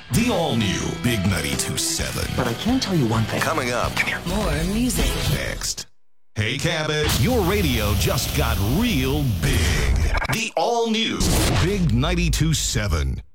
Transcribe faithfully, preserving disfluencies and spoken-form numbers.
The all-new Big ninety-two point seven. But I can tell you one thing. Coming up. Come here. More music. Next. Hey, Cabot, your radio just got real big. The all-new Big ninety-two point seven.